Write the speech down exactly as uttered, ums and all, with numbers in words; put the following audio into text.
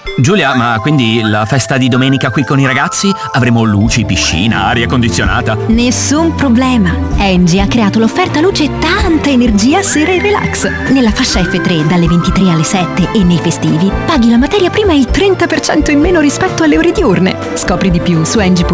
Giulia, ma quindi la festa di domenica qui con i ragazzi? Avremo luci, piscina, aria condizionata? Nessun problema. Engie ha creato l'offerta luce e tanta energia sera e relax. Nella fascia F tre dalle ventitré alle sette e nei festivi paghi la materia prima il trenta per cento in meno rispetto alle ore diurne. Scopri di più su engie punto it.